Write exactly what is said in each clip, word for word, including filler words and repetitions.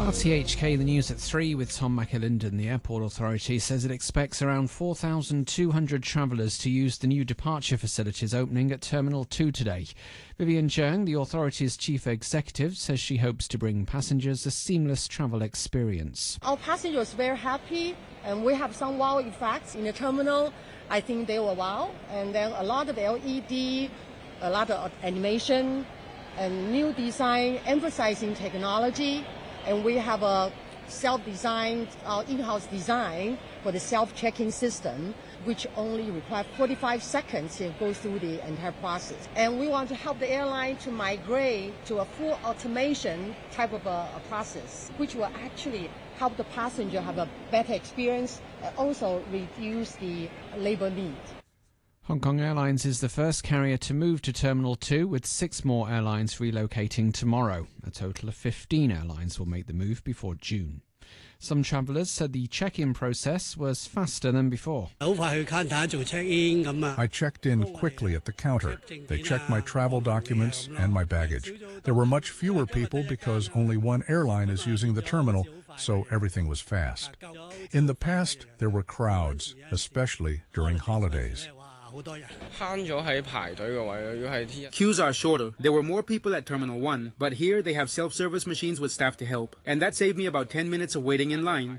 R T H K, the news at three with Tom McAlinden. The airport authority says it expects around four thousand two hundred travellers to use the new departure facilities opening at Terminal two today. Vivian Cheung, the authority's chief executive, says she hopes to bring passengers a seamless travel experience. Our passengers are very happy, and we have some wow effects in the terminal. I think they were wow, and then a lot of L E D, a lot of animation, and new design emphasizing technology. And we have a self-designed, our in-house design for the self-checking system, which only requires forty-five seconds to go through the entire process. And we want to help the airline to migrate to a full automation type of a, a process, which will actually help the passenger have a better experience and also reduce the labor need. Hong Kong Airlines is the first carrier to move to Terminal two, with six more airlines relocating tomorrow. A total of fifteen airlines will make the move before June. Some travellers said the check-in process was faster than before. I checked in quickly at the counter. They checked my travel documents and my baggage. There were much fewer people because only one airline is using the terminal, so everything was fast. In the past, there were crowds, especially during holidays. Queues are shorter. There were more people at Terminal one, but here they have self-service machines with staff to help. And that saved me about ten minutes of waiting in line.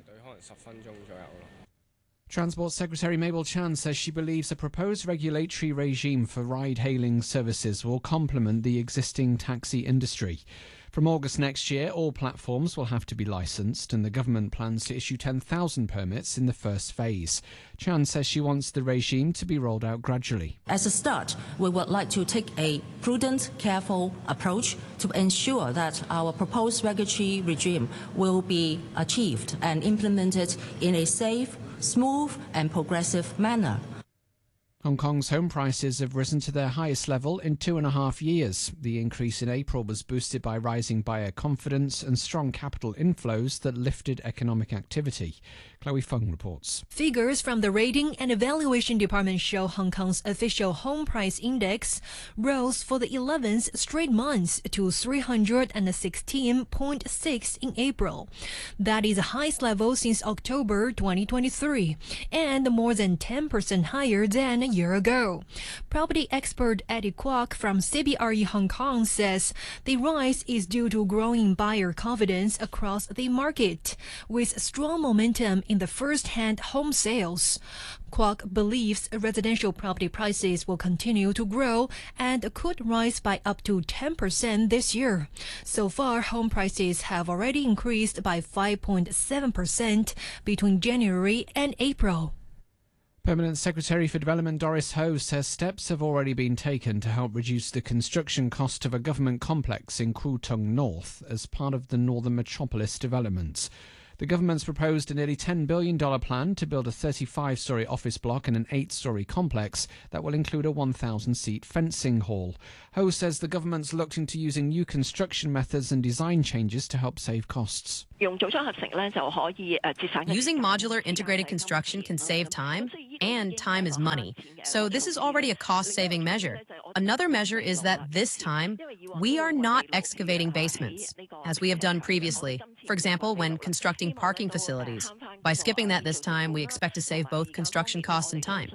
Transport Secretary Mabel Chan says she believes a proposed regulatory regime for ride-hailing services will complement the existing taxi industry. From August next year, all platforms will have to be licensed, and the government plans to issue ten thousand permits in the first phase. Chan says she wants the regime to be rolled out gradually. As a start, we would like to take a prudent, careful approach to ensure that our proposed regulatory regime will be achieved and implemented in a safe, smooth and progressive manner. Hong Kong's home prices have risen to their highest level in two and a half years. The increase in April was boosted by rising buyer confidence and strong capital inflows that lifted economic activity. Chloe Fung reports. Figures from the Rating and Evaluation Department show Hong Kong's official home price index rose for the eleventh straight month to three hundred sixteen point six in April. That is the highest level since October twenty twenty-three, and more than ten percent higher than a year ago. Property expert Eddie Kwok from C B R E Hong Kong says the rise is due to growing buyer confidence across the market, with strong momentum in the first-hand home sales. Kwok believes residential property prices will continue to grow and could rise by up to ten percent this year. So far, home prices have already increased by five point seven percent between January and April. Permanent Secretary for Development Doris Ho says steps have already been taken to help reduce the construction cost of a government complex in Kwu Tung North as part of the Northern Metropolis developments. The government's proposed a nearly ten billion dollars plan to build a thirty-five storey office block and an eight storey complex that will include a one thousand seat fencing hall. Ho says the government's looked into using new construction methods and design changes to help save costs. Using modular integrated construction can save time, and time is money. So this is already a cost-saving measure. Another measure is that this time, we are not excavating basements, as we have done previously. For example, when constructing parking facilities. By skipping that this time, we expect to save both construction costs and time.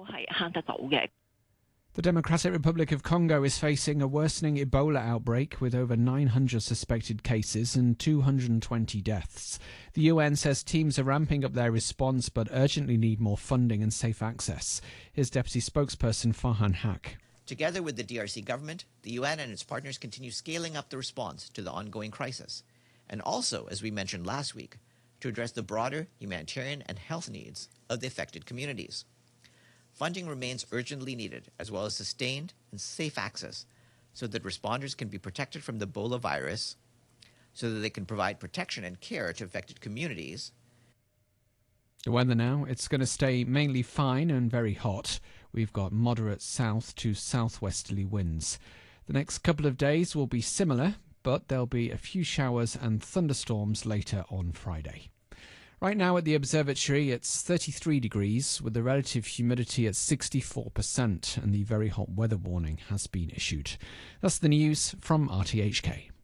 The Democratic Republic of Congo is facing a worsening Ebola outbreak with over nine hundred suspected cases and two hundred twenty deaths. The U N says teams are ramping up their response but urgently need more funding and safe access. Here's Deputy Spokesperson Farhan Haq. Together with the D R C government, the U N and its partners continue scaling up the response to the ongoing crisis. And also, as we mentioned last week, to address the broader humanitarian and health needs of the affected communities. Funding remains urgently needed, as well as sustained and safe access, so that responders can be protected from the Ebola virus, so that they can provide protection and care to affected communities. The weather now, it's going to stay mainly fine and very hot. We've got moderate south to southwesterly winds. The next couple of days will be similar, but there'll be a few showers and thunderstorms later on Friday. Right now at the observatory, it's thirty-three degrees with the relative humidity at sixty-four percent, and the very hot weather warning has been issued. That's the news from R T H K.